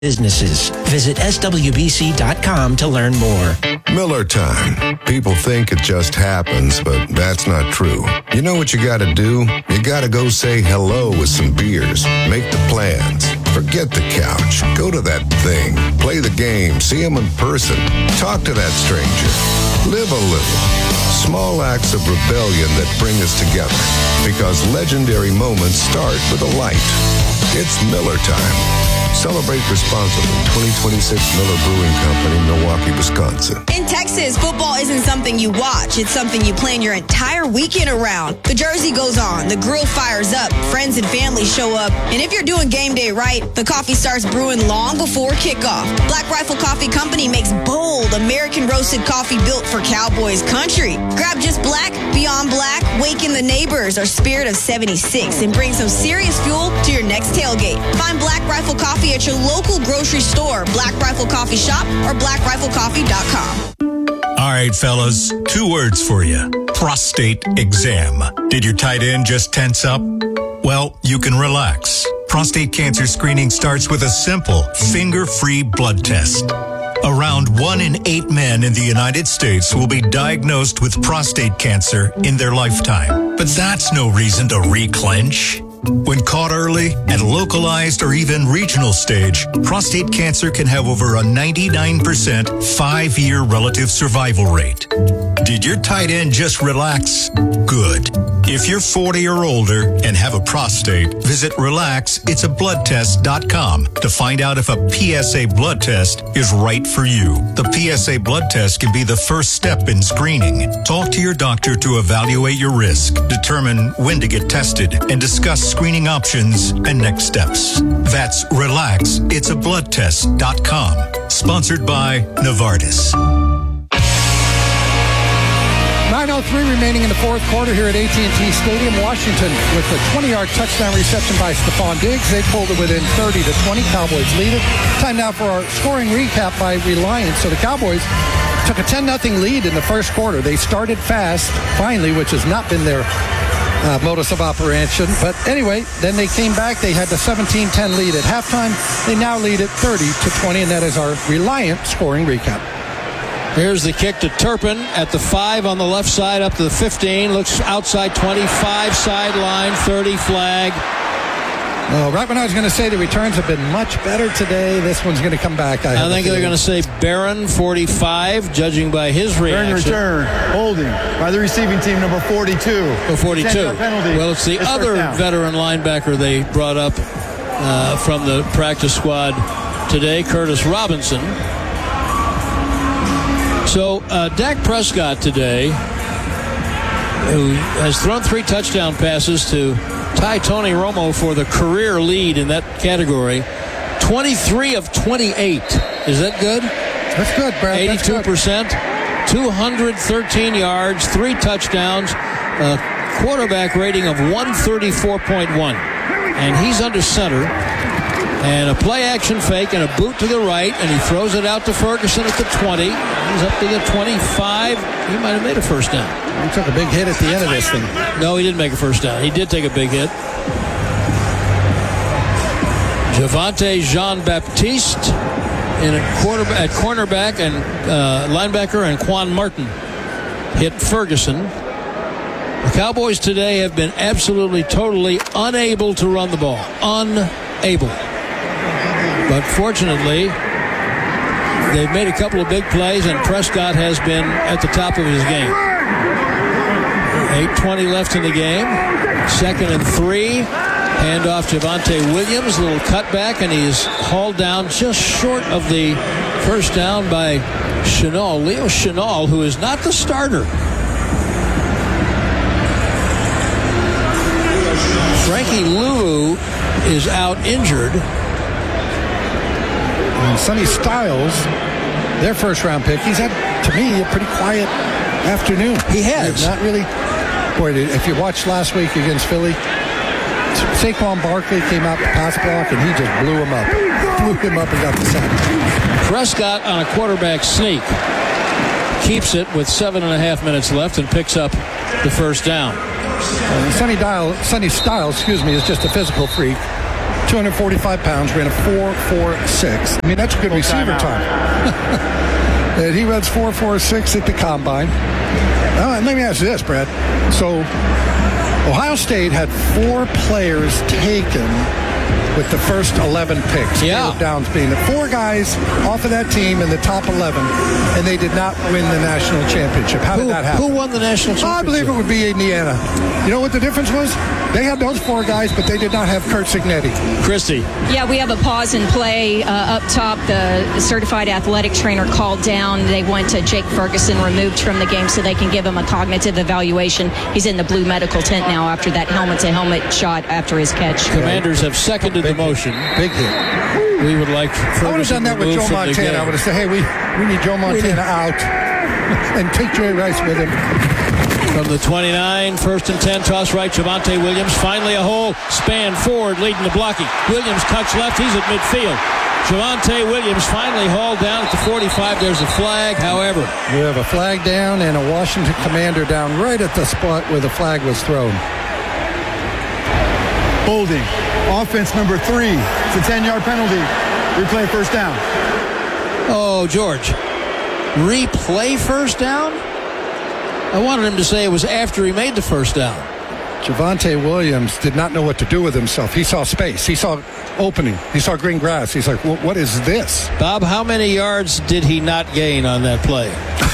businesses. Visit swbc.com to learn more. Miller time. People think it just happens, but that's not true. You know what you gotta do? You gotta go say hello with some beers. Make the plans. Forget the couch. Go to that thing. Play the game. See them in person. Talk to that stranger. Live a little. Small acts of rebellion that bring us together. Because legendary moments start with a light. It's Miller time. Celebrate responsibly. 2026 Miller Brewing Company, Milwaukee, Wisconsin. In Texas, football isn't something you watch. It's something you plan your entire weekend around. The jersey goes on. The grill fires up. Friends and family show up. And if you're doing game day right, the coffee starts brewing long before kickoff. Black Rifle Coffee Company makes bold American roasted coffee built for Cowboys country. Grab just black, beyond black, waken the neighbors, or Spirit of 76, and bring some serious fuel to your next tailgate. Find Black Rifle Coffee at your local grocery store, Black Rifle Coffee Shop, or blackriflecoffee.com. All right, fellas, 2 words for you. Prostate exam. Did your tight end just tense up? Well, you can relax. Prostate cancer screening starts with a simple, finger-free blood test. Around 1 in 8 men in the United States will be diagnosed with prostate cancer in their lifetime. But that's no reason to reclench. When caught early and localized or even regional stage, prostate cancer can have over a 99% 5-year relative survival rate. Did your tight end just relax? Good. If you're 40 or older and have a prostate, visit RelaxIt'sABloodTest.com to find out if a PSA blood test is right for you. The PSA blood test can be the first step in screening. Talk to your doctor to evaluate your risk, determine when to get tested, and discuss screening options and next steps. That's RelaxIt'sABloodTest.com. Sponsored by Novartis. 9:03 remaining in the fourth quarter here at AT&T Stadium. Washington with a 20-yard touchdown reception by Stephon Diggs. They pulled it within 30 to 20. Cowboys lead it. Time now for our scoring recap by Reliance. So the Cowboys took a 10-0 lead in the first quarter. They started fast, finally, which has not been their modus of operation. But anyway, then they came back. They had the 17-10 lead at halftime. They now lead at 30 to 20, and that is our Reliant scoring recap. Here's the kick to Turpin at the 5 on the left side up to the 15. Looks outside 25, sideline, 30 flag. Right when I was going to say the returns have been much better today, this one's going to come back. I think they're going to say Barron, 45, judging by his reaction. Return, holding by the receiving team, number 42. Oh, 42. Well, it's the other veteran linebacker they brought up from the practice squad today, Curtis Robinson. So Dak Prescott today, who has thrown 3 touchdown passes to tie Tony Romo for the career lead in that category, 23 of 28. Is that good? That's good, Brad. 82%, 213 yards, 3 touchdowns, a quarterback rating of 134.1. And he's under center. And a play-action fake and a boot to the right, and he throws it out to Ferguson at the 20. He's up to the 25. He might have made a first down. He took a big hit at the end of this thing. No, he didn't make a first down. He did take a big hit. Javonte Jean-Baptiste at cornerback and linebacker, and Quan Martin hit Ferguson. The Cowboys today have been absolutely, totally unable to run the ball. Unable. But fortunately, they've made a couple of big plays, and Prescott has been at the top of his game. 8:20 left in the game. 2nd and 3. Handoff Javonte Williams. A little cutback, and he's hauled down just short of the first down by Chenal. Leo Chenal, who is not the starter. Frankie Lulu is out injured. And Sonny Styles, their first-round pick, he's had, to me, a pretty quiet afternoon. He has. Not really. Boy, if you watched last week against Philly, Saquon Barkley came out to pass block, and he just blew him up. Blew him up and got the sack. Prescott on a quarterback sneak keeps it with 7.5 minutes left and picks up the first down. Sonny Styles, is just a physical freak. 245 pounds, ran a 4.46. I mean, that's a good receiver time. And he runs 4.46 at the combine. And let me ask you this, Brad. So Ohio State had 4 players taken with the first 11 picks. Yeah. Downs being the 4 guys off of that team in the top 11, and they did not win the national championship. How did that happen? Who won the national championship? I believe it would be Indiana. You know what the difference was? They had those 4 guys, but they did not have Kurt Cignetti. Christy. Yeah, we have a pause and play up top. The certified athletic trainer called down. They went to Jake Ferguson, removed from the game so they can give him a cognitive evaluation. He's in the blue medical tent now after that helmet-to-helmet shot after his catch. Commanders have seconded the motion. Big hit. We would like Ferguson. I would have done that with Joe Montana. I would have said, hey, we need Joe Montana out and take Jerry Rice with him. From the 29, 1st and 10, toss right, Javonte Williams. Finally a hole, span forward, leading the blocking. Williams cuts left, he's at midfield. Javonte Williams finally hauled down at the 45. There's a flag, however. We have a flag down and a Washington Commander down right at the spot where the flag was thrown. Holding. Offense number 3. It's a 10-yard penalty. Replay first down. Oh, George. Replay first down? I wanted him to say it was after he made the first down. Javonte Williams did not know what to do with himself. He saw space. He saw opening. He saw green grass. He's like, what is this? Bob, how many yards did he not gain on that play?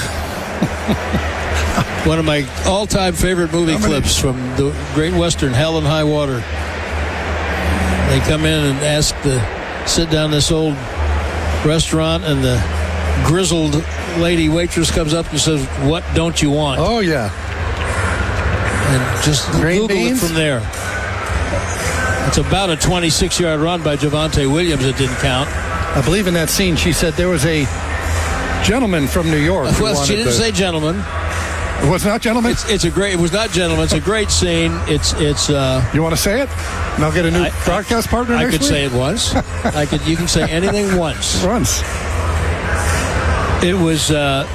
One of my all-time favorite movie clips from the Great Western, Hell and High Water. They come in and ask to sit down this old restaurant, and the grizzled lady waitress comes up and says, "What don't you want?" Oh, yeah. And just Google it from there. It's about a 26-yard run by Javonte Williams. It didn't count. I believe in that scene she said there was a gentleman from New York. Well, she didn't say gentleman. It was not gentleman? It was not gentleman. It's a great scene. It's You want to say it? And I'll get a new broadcast partner next week? I could say it once. You can say anything once. Once. It was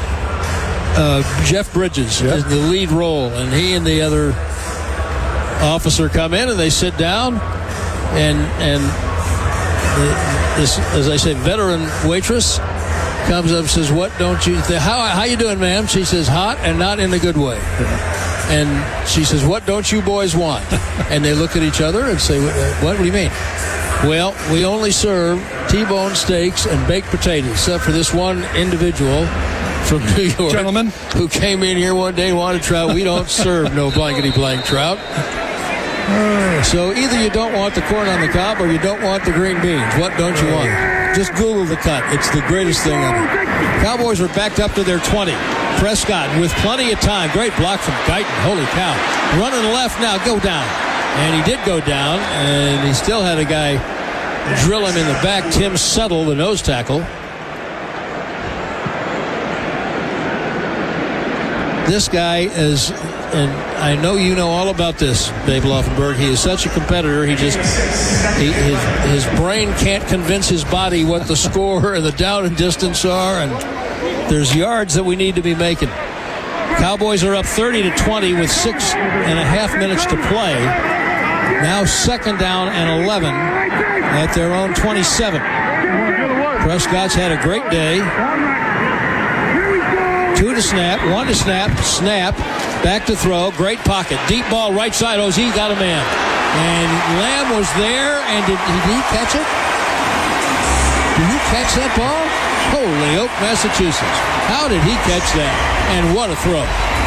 Jeff Bridges in the lead role, and he and the other officer come in and they sit down, and this, as I say, veteran waitress comes up and says, "What don't you how you doing, ma'am?" She says, "Hot and not in a good way." And she says, "What don't you boys want?" And they look at each other and say, what do you mean?" "Well, we only serve T-bone steaks and baked potatoes, except for this one individual from New York, gentleman, who came in here one day and wanted trout. We don't serve no blankety-blank trout." So either you don't want the corn on the cob or you don't want the green beans. What don't you want? Just Google the cut. It's the greatest thing ever. Cowboys were backed up to their 20. Prescott with plenty of time. Great block from Guyton. Holy cow. Running left now. Go down. And he did go down, and he still had a guy drill him in the back. Tim Settle, the nose tackle. This guy is, and I know you know all about this, Dave Laufenberg. He is such a competitor. His brain can't convince his body what the score and the down and distance are, and there's yards that we need to be making. Cowboys are up 30-20 with 6.5 minutes to play. Now 2nd down and 11 at their own 27. Prescott's had a great day. 2 to snap, 1 to snap, back to throw, great pocket, deep ball right side, OZ got a man. And Lamb was there, and did he catch it? Did he catch that ball? Holyoke, Massachusetts. How did he catch that? And what a throw.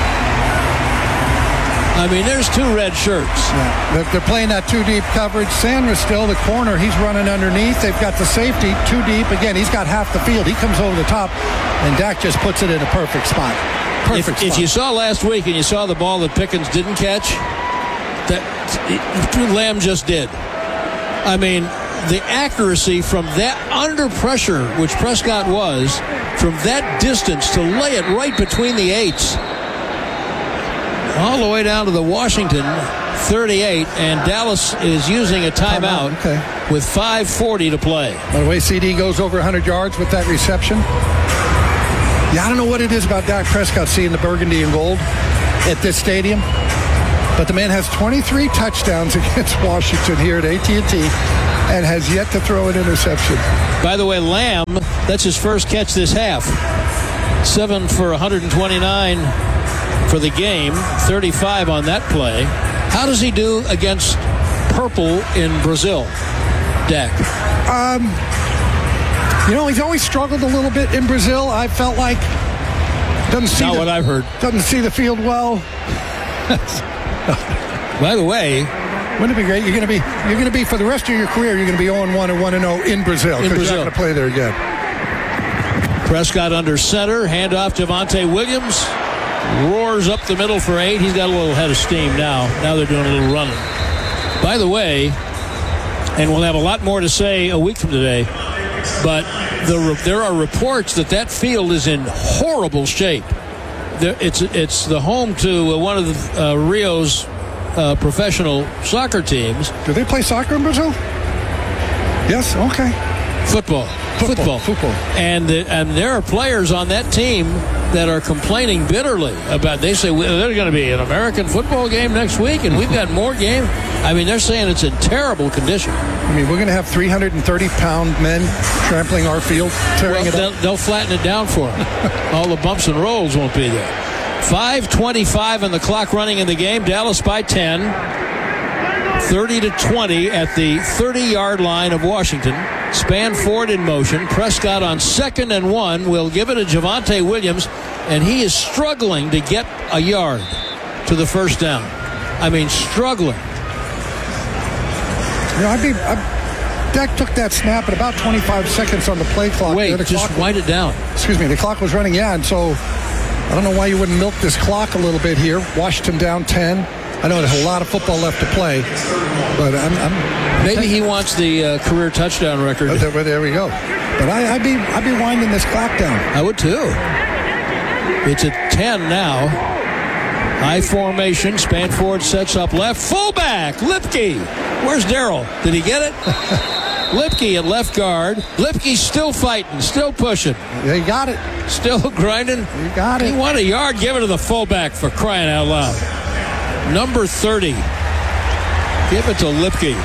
I mean, there's 2 red shirts. Yeah. They're playing that 2 deep coverage. Sanders still the corner. He's running underneath. They've got the safety 2 deep. Again, he's got half the field. He comes over the top, and Dak just puts it in a perfect spot. If you saw last week and you saw the ball that Pickens didn't catch, that Lamb just did. I mean, the accuracy from that under pressure, which Prescott was, from that distance to lay it right between the 8s. All the way down to the Washington 38, and Dallas is using a timeout with 5:40 to play. By the way, CD goes over 100 yards with that reception. Yeah, I don't know what it is about Dak Prescott seeing the burgundy and gold at this stadium, but the man has 23 touchdowns against Washington here at AT&T. and has yet to throw an interception. By the way, Lamb, that's his first catch this half. 7 for 129 for the game, 35 on that play. How does he do against purple in Brazil, Dak? He's always struggled a little bit in Brazil. I felt like what I've heard. Doesn't see the field well. By the way, wouldn't it be great? You're going to be for the rest of your career. You're going to be 0-1 or 1-0 in Brazil. You're not going to play there again. Prescott under center, handoff Javonte Williams, roars up the middle for 8. He's got a little head of steam now. Now they're doing a little running. By the way, and we'll have a lot more to say a week from today, but there are reports that field is in horrible shape. It's the home to one of Rio's professional soccer teams. Do they play soccer in Brazil? Yes. Okay. Football. And there are players on that team that are complaining bitterly about. They say there's going to be an American football game next week, and we've got more games. I mean, they're saying it's in terrible condition. I mean, we're going to have 330-pound men trampling our field, tearing it up. They'll flatten it down for them. All the bumps and rolls won't be there. 5:25 on the clock running in the game. Dallas by 10. 30-20 at the 30-yard line of Washington. Spanford in motion. Prescott on 2nd and 1 will give it to Javonte Williams, and he is struggling to get a yard to the first down. I mean, struggling. Dak took that snap at about 25 seconds on the play clock. Wait, just wind it down. Excuse me, the clock was running, and so I don't know why you wouldn't milk this clock a little bit here. Washington down 10. I know there's a lot of football left to play, but maybe he wants the career touchdown record. There we go. But I'd be winding this clock down. I would too. It's at 10 now. High formation. Spanford sets up left. Fullback Lipke. Where's Darrell? Did he get it? Lipke at left guard. Lipke's still fighting, still pushing. Yeah, he got it. Still grinding. You got it. He won a yard. Give it to the fullback, for crying out loud. Number 30. Give it to Lipke.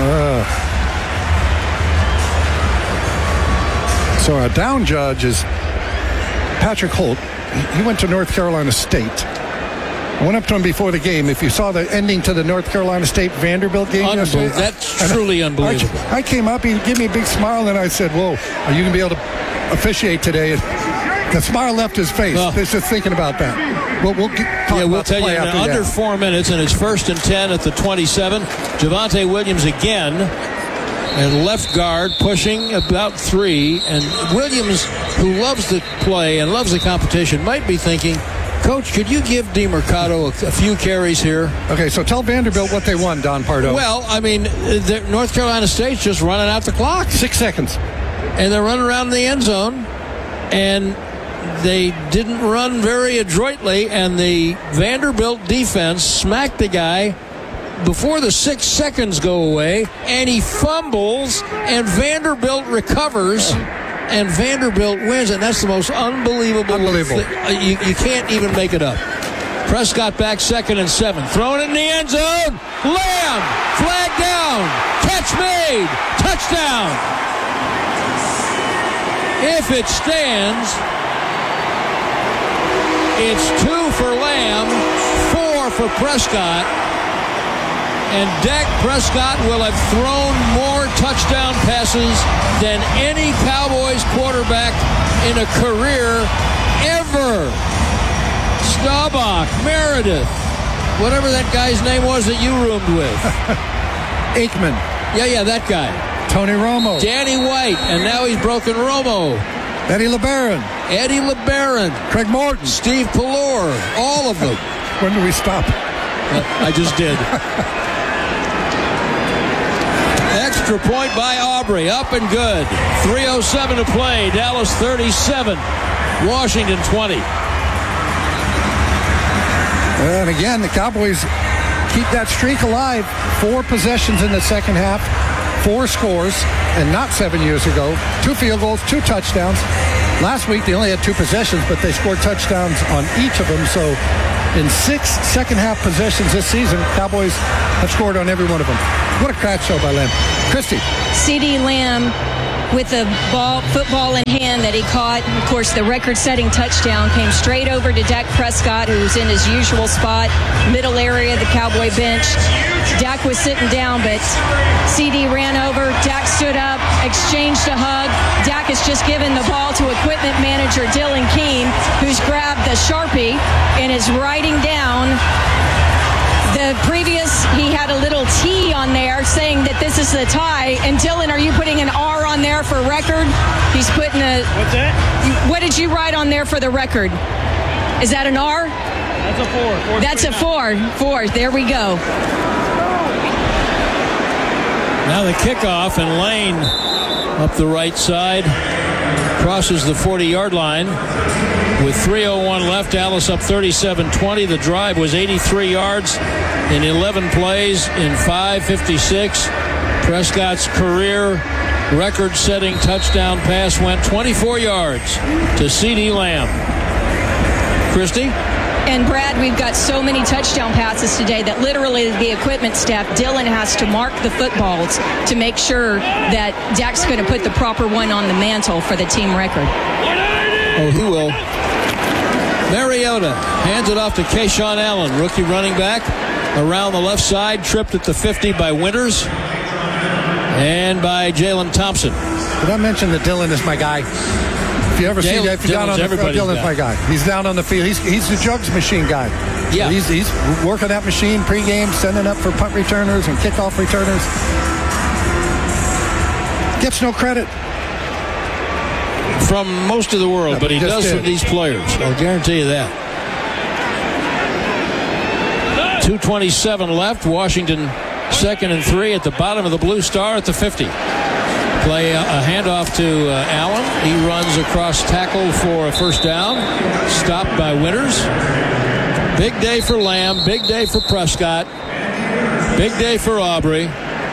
So our down judge is Patrick Holt. He went to North Carolina State. I went up to him before the game. If you saw the ending to the North Carolina State Vanderbilt game yesterday, that's truly unbelievable. I came up, he gave me a big smile, and I said, "Whoa, are you going to be able to officiate today?" And the smile left his face. Just thinking about that. We'll tell you in under 4 minutes, and it's 1st and 10 at the 27. Javonte Williams again, and left guard pushing about 3. And Williams, who loves the play and loves the competition, might be thinking, Coach, could you give DeMercado a few carries here? Okay, so tell Vanderbilt what they won, Don Pardo. Well, I mean, North Carolina State's just running out the clock. 6 seconds. And they're running around the end zone, and they didn't run very adroitly, and the Vanderbilt defense smacked the guy before the 6 seconds go away, and he fumbles, and Vanderbilt recovers, and Vanderbilt wins, and that's the most unbelievable. You can't even make it up. Prescott back 2nd and 7. Thrown in the end zone. Lamb. Flag down. Catch made. Touchdown. If it stands, it's 2 for Lamb, 4 for Prescott. And Dak Prescott will have thrown more touchdown passes than any Cowboys quarterback in a career ever. Staubach, Meredith, whatever that guy's name was that you roomed with. Aikman. Yeah, that guy. Tony Romo. Danny White, and now he's broken Romo. Eddie LeBaron. Craig Morton. Steve Pallor. All of them. When do we stop? I just did. Extra point by Aubrey. Up and good. 3:07 to play. Dallas 37. Washington 20. And again, the Cowboys keep that streak alive. 4 possessions in the second half. 4 scores, and not 7 years ago. 2 field goals, 2 touchdowns. Last week, they only had 2 possessions, but they scored touchdowns on each of them. So in 6 second-half possessions this season, Cowboys have scored on every one of them. What a crack show by Lamb. Christy. CeeDee Lamb with the football in hand that he caught. Of course, the record-setting touchdown came straight over to Dak Prescott, who was in his usual spot, middle area of the Cowboy bench. Dak was sitting down, but CeeDee ran over. Dak stood up, exchanged a hug. Dak has just given the ball to equipment manager Dylan Keene, who's grabbed the Sharpie and is writing down the previous. He had a little T on there saying that this is the tie. And Dylan, are you putting an R on there for record? He's putting a... What's that? What did you write on there for the record? Is that an R? That's a 4. That's a 4. 4. There we go. Now the kickoff, and Lane up the right side crosses the 40-yard line. With 3:01 left, Alice up 37-20. The drive was 83 yards in 11 plays in 5:56. Prescott's career record-setting touchdown pass went 24 yards to CeeDee Lamb. Christy? And Brad, we've got so many touchdown passes today that literally the equipment staff, Dylan, has to mark the footballs to make sure that Dak's going to put the proper one on the mantle for the team record. Oh, he will. Mariota hands it off to Keyshawn Allen, rookie running back, around the left side, tripped at the 50 by Winters and by Jalen Thompson. Did I mention that Dylan is my guy? If you ever see that, if you're down on the field, Dylan's my guy. He's down on the field. He's the jugs machine guy. Yeah. He's working that machine pregame, sending up for punt returners and kickoff returners. Gets no credit from most of the world, but he does from these players. I'll guarantee you that. 2:27 left. Washington 2nd and 3 at the bottom of the Blue Star at the 50. Play a handoff to Allen. He runs across tackle for a first down. Stopped by Winters. Big day for Lamb. Big day for Prescott. Big day for Aubrey.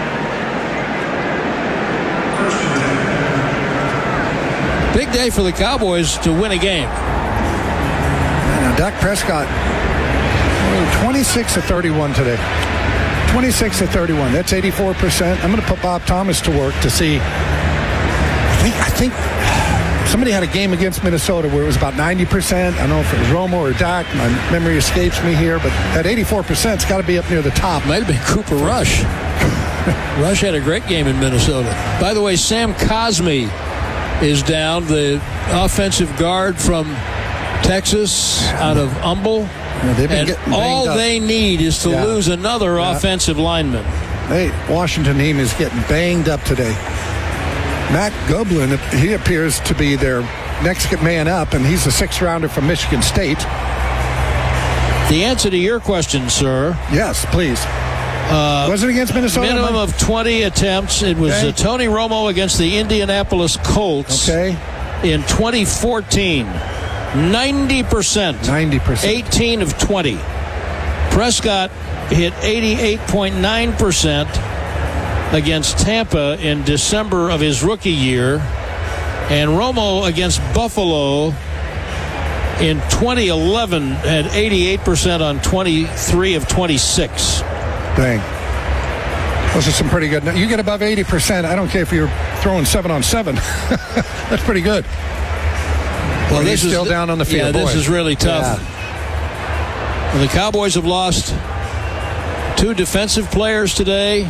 Big day for the Cowboys to win a game. Now, Dak Prescott, 26 of 31 today. 26 of 31. That's 84%. I'm going to put Bob Thomas to work to see. I think somebody had a game against Minnesota where it was about 90%. I don't know if it was Romo or Dak. My memory escapes me here, but at 84%, it's got to be up near the top. Might have been Cooper Rush. Rush had a great game in Minnesota. By the way, Sam Cosmi is down, the offensive guard from Texas out of Humble. And all they need is to lose another offensive lineman. Hey, Washington team is getting banged up today. Matt Goblin, he appears to be their next man up, and he's a 6th rounder from Michigan State. The answer to your question, sir. Yes, please. Was it against Minnesota? Minimum of 20 attempts. It was Tony Romo against the Indianapolis Colts in 2014. 90%. 90%. 18 of 20. Prescott hit 88.9% against Tampa in December of his rookie year. And Romo against Buffalo in 2011 had 88% on 23 of 26. Dang. Those are some pretty good. You get above 80%. I don't care if you're throwing 7-on-7. That's pretty good. Well, this is still down on the field. Yeah, this is really tough. Yeah. Well, the Cowboys have lost 2 defensive players today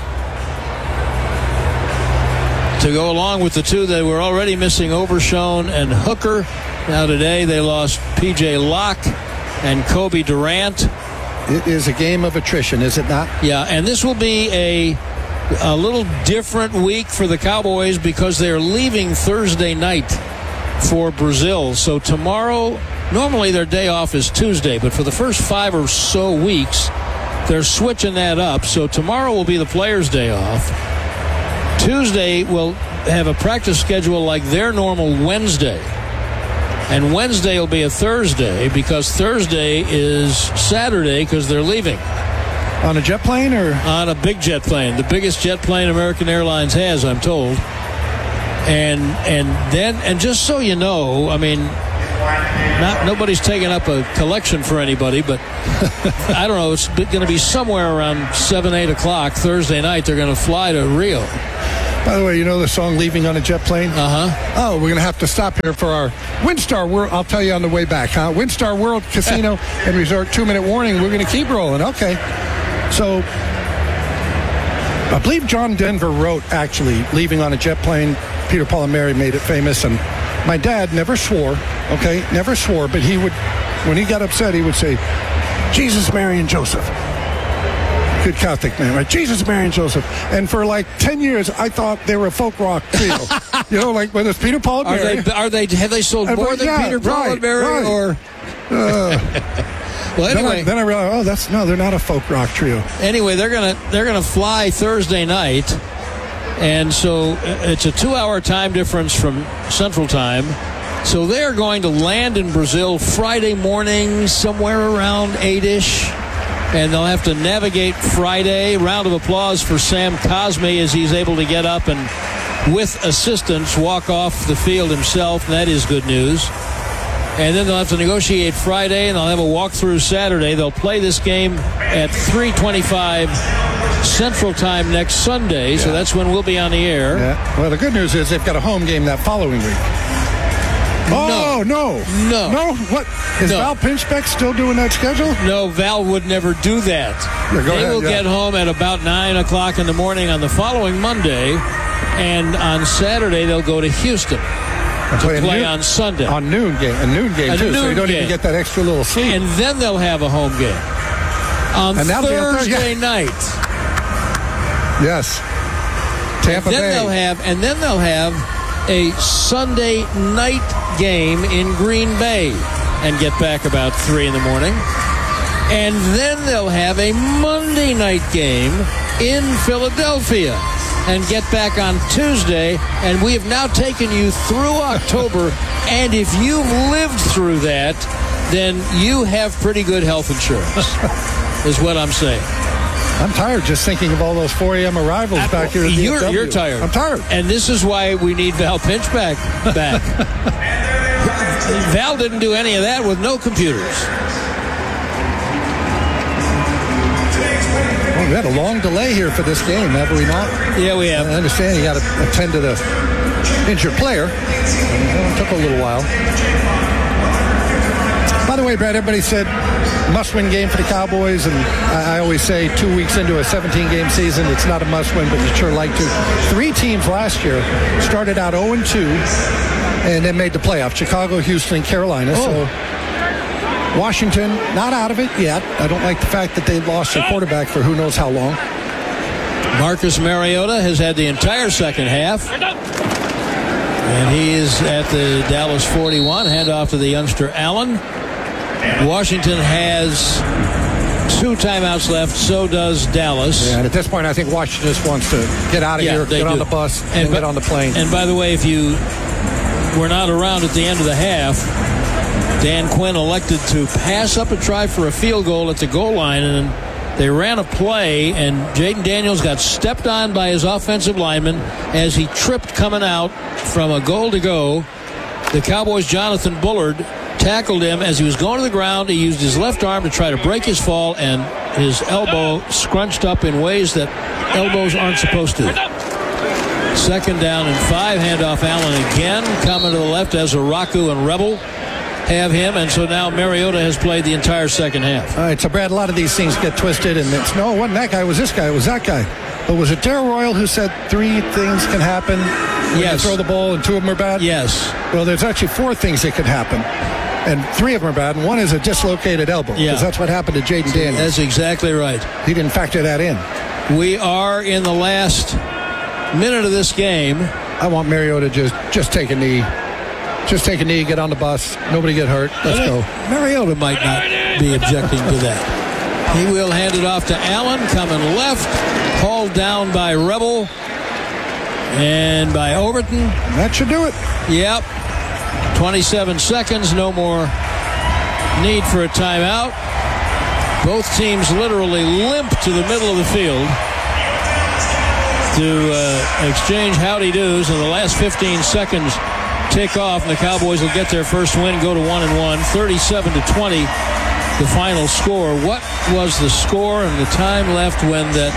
to go along with the 2 that were already missing, Overshown and Hooker. Now today they lost P.J. Locke and Kobe Durant. It is a game of attrition, is it not? Yeah, and this will be a little different week for the Cowboys because they're leaving Thursday night for Brazil. So tomorrow, normally their day off is Tuesday, but for the first 5 or so weeks, they're switching that up. So tomorrow will be the players' day off. Tuesday will have a practice schedule like their normal Wednesday. And Wednesday will be a Thursday because Thursday is Saturday because they're leaving. On a jet plane or? On a big jet plane. The biggest jet plane American Airlines has, I'm told. And just so you know, I mean, nobody's taken up a collection for anybody, but I don't know. It's going to be somewhere around 7, 8 o'clock Thursday night. They're going to fly to Rio. By the way, you know the song "Leaving on a Jet Plane"? Oh, we're going to have to stop here for our WinStar World. I'll tell you on the way back, huh? WinStar World Casino and Resort 2-minute warning. We're going to keep rolling. Okay. So, I believe John Denver wrote, actually, "Leaving on a Jet Plane." Peter, Paul, and Mary made it famous. And my dad never swore, okay? Never swore, but he would, when he got upset, he would say, "Jesus, Mary, and Joseph." Good Catholic man, right? Jesus, Mary, and Joseph. And for like 10 years, I thought they were a folk rock trio. You know, like whether it's Peter, Paul, and Mary. Have they sold more than Peter, Paul, and Mary? Right. Or well, anyway. Then I realized, they're not a folk rock trio. Anyway, they're gonna fly Thursday night, and so it's a 2-hour time difference from Central Time. So they're going to land in Brazil Friday morning, somewhere around 8-ish. And they'll have to navigate Friday. Round of applause for Sam Cosme as he's able to get up and, with assistance, walk off the field himself. That is good news. And then they'll have to negotiate Friday, and they'll have a walkthrough Saturday. They'll play this game at 3:25 Central Time next Sunday, so that's when we'll be on the air. Yeah. Well, the good news is they've got a home game that following week. Oh, no. What? Is Val Pinchbeck still doing that schedule? No, Val would never do that. They will get home at about 9 o'clock in the morning on the following Monday, and on Saturday they'll go to Houston to play on Sunday. A noon game, too, so you don't even get that extra little sleep. And then they'll have a home game on Thursday night. Yes. Tampa Bay. And then they'll have a Sunday night game in Green Bay and get back about 3 in the morning. And then they'll have a Monday night game in Philadelphia and get back on Tuesday. And we have now taken you through October. And if you've lived through that, then you have pretty good health insurance, is what I'm saying. I'm tired just thinking of all those 4 a.m. arrivals back here at DFW. You're tired. I'm tired. And this is why we need Val Pinchbeck back. Val didn't do any of that with no computers. Well, we had a long delay here for this game, have we not? Yeah, we have. I understand you got to attend to the injured player. It took a little while. By the way, Brad, everybody said must-win game for the Cowboys, and I always say 2 weeks into a 17-game season, it's not a must-win, but you'd sure like to. 3 teams last year started out 0-2 and then made the playoff: Chicago, Houston, and Carolina. So Washington, not out of it yet. I don't like the fact that they've lost their quarterback for who knows how long. Marcus Mariota has had the entire second half. And he is at the Dallas 41. Handoff to the youngster Allen. Washington has 2 timeouts left. So does Dallas. Yeah, and at this point, I think Washington just wants to get out of here, get on the bus, and get on the plane. And by the way, if you were not around at the end of the half, Dan Quinn elected to pass up a try for a field goal at the goal line, and they ran a play, and Jaden Daniels got stepped on by his offensive lineman as he tripped coming out from a goal to go. The Cowboys' Jonathan Bullard tackled him as he was going to the ground. He used his left arm to try to break his fall, and his elbow scrunched up in ways that elbows aren't supposed to. 2nd down and 5. Handoff Allen again, coming to the left as Araku and Rebel have him, and so now Mariota has played the entire second half. All right, so Brad, a lot of these things get twisted, and it's, no, it wasn't that guy, it was this guy, it was that guy. But was it Darryl Royal who said 3 things can happen when you throw the ball and 2 of them are bad? Yes. Well, there's actually 4 things that could happen, and 3 of them are bad, and 1 is a dislocated elbow, because that's what happened to Jaden Daniels. That's exactly right. He didn't factor that in. We are in the last minute of this game. I want Mariota to just take a knee. Just take a knee, get on the bus, nobody get hurt. Let's go. Mariota might not be objecting to that. He will hand it off to Allen, coming left, hauled down by Rebel and by Overton. That should do it. Yep. 27 seconds, no more need for a timeout. Both teams literally limp to the middle of the field to exchange howdy-doos in the last 15 seconds tick off, and the Cowboys will get their first win, go to 1-1, 37-20, the final score. What was the score and the time left when that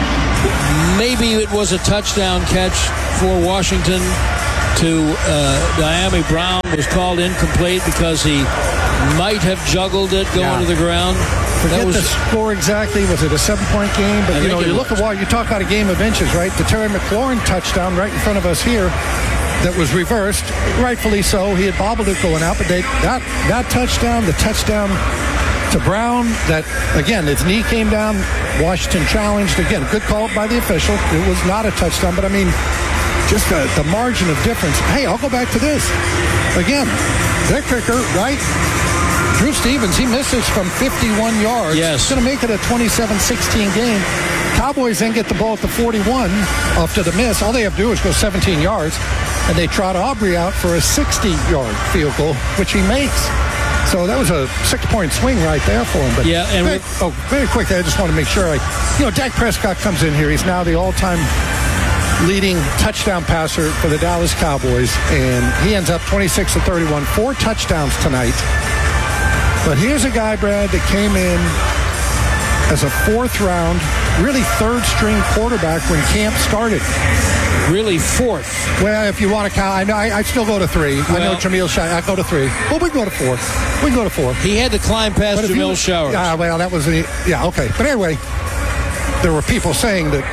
maybe it was a touchdown catch for Washington to Dyami Brown was called incomplete because he might have juggled it going to the ground? Forget the score exactly. Was it a 7-point game? But, you look at you talk about a game of inches, right? The Terry McLaurin touchdown right in front of us here that was reversed, rightfully so. He had bobbled it going out, but that touchdown, the touchdown to Brown, that, again, his knee came down, Washington challenged. Again, good call by the official. It was not a touchdown, but, I mean, just the margin of difference. Hey, I'll go back to this. Again, their kicker, right? Drew Stevens, he misses from 51 yards. Yes. He's going to make it a 27-16 game. Cowboys then get the ball at the 41 after the miss. All they have to do is go 17 yards, and they trot Aubrey out for a 60-yard field goal, which he makes. So that was a 6-point swing right there for him. But yeah, and very quickly, I just want to make sure. Dak Prescott comes in here. He's now the all-time leading touchdown passer for the Dallas Cowboys, and he ends up 26-31, 4 touchdowns tonight. But here's a guy, Brad, that came in as a 4th round, really 3rd-string quarterback when camp started. Really 4th? Well, if you want to count, I still go to 3. Well, I know Jamil Shire. I go to 3. Well, we can go to 4. We can go to 4. He had to climb past Jamil Showers. Yeah, well, that was okay. But anyway, there were people saying that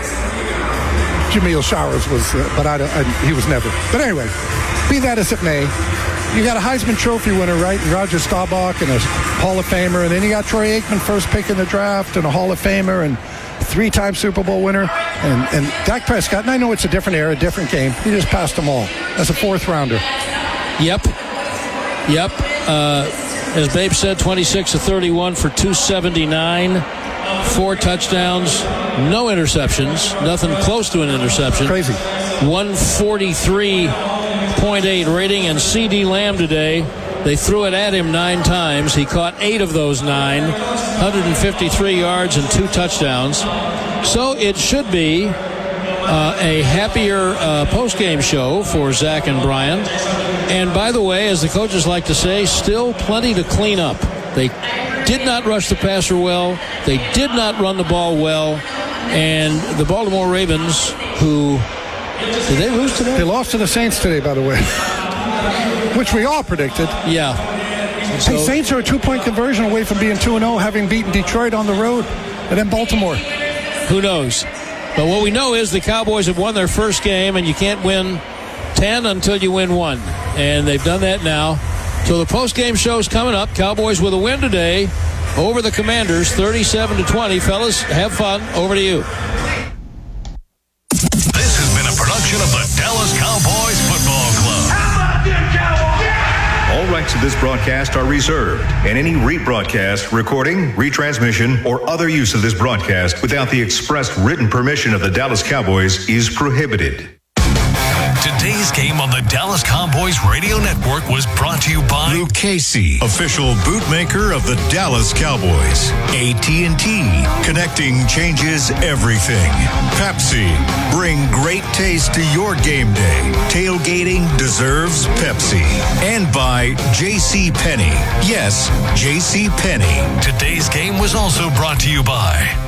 Jamil Showers was, but he was never. But anyway, be that as it may, you got a Heisman Trophy winner, right? Roger Staubach and a Hall of Famer. And then you got Troy Aikman, first pick in the draft, and a Hall of Famer, and 3-time Super Bowl winner. And Dak Prescott, and I know it's a different era, different game. He just passed them all as a 4th rounder. Yep. As Babe said, 26-31 for 279. 4 touchdowns, no interceptions, nothing close to an interception. Crazy. 143.8 rating, and C.D. Lamb today, they threw it at him 9 times. He caught 8 of those 9, 153 yards and 2 touchdowns. So it should be a happier post-game show for Zach and Brian. And by the way, as the coaches like to say, still plenty to clean up. They did not rush the passer well. They did not run the ball well. And the Baltimore Ravens, did they lose today? They lost to the Saints today, by the way, which we all predicted. Yeah. So, hey, Saints are a 2-point conversion away from being 2-0, having beaten Detroit on the road and then Baltimore. Who knows? But what we know is the Cowboys have won their first game, and you can't win 10 until you win 1. And they've done that now. So the post-game show's coming up. Cowboys with a win today over the Commanders, 37-20. Fellas, have fun. Over to you. This has been a production of the Dallas Cowboys Football Club. How about them Cowboys? All rights to this broadcast are reserved, and any rebroadcast, recording, retransmission, or other use of this broadcast without the expressed written permission of the Dallas Cowboys is prohibited. Today's game on the Dallas Cowboys Radio Network was brought to you by Lucchese, official bootmaker of the Dallas Cowboys. AT&T, connecting changes everything. Pepsi, bring great taste to your game day. Tailgating deserves Pepsi. And by JCPenney. Yes, JCPenney. Today's game was also brought to you by